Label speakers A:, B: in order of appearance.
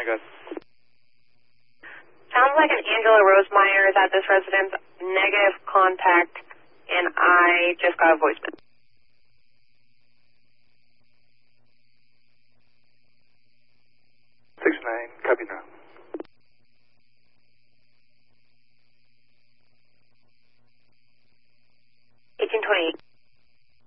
A: good.
B: Sounds like an Angela Rosemeyer is at this residence. Negative contact, and I just got a voicemail.
A: 69, copy now.
B: 1828.